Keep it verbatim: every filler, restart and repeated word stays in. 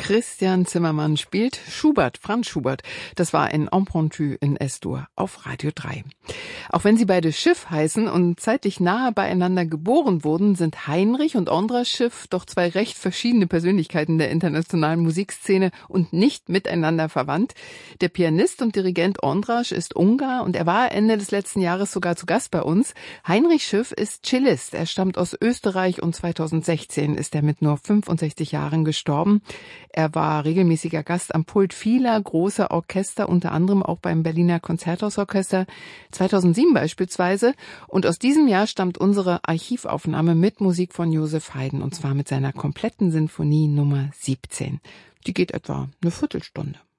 Christian Zimmermann spielt Schubert, Franz Schubert. Das war ein Impromptu in S-Dur auf Radio drei. Auch wenn sie beide Schiff heißen und zeitlich nahe beieinander geboren wurden, sind Heinrich und Ondra Schiff doch zwei recht verschiedene Persönlichkeiten der internationalen Musikszene und nicht miteinander verwandt. Der Pianist und Dirigent Ondras ist Ungar und er war Ende des letzten Jahres sogar zu Gast bei uns. Heinrich Schiff ist Cellist. Er stammt aus Österreich und zweitausendsechzehn ist er mit nur fünfundsechzig Jahren gestorben. Er war regelmäßiger Gast am Pult vieler großer Orchester, unter anderem auch beim Berliner Konzerthausorchester zweitausendsieben beispielsweise. Und aus diesem Jahr stammt unsere Archivaufnahme mit Musik von Joseph Haydn, und zwar mit seiner kompletten Sinfonie Nummer siebzehn. Die geht etwa eine Viertelstunde.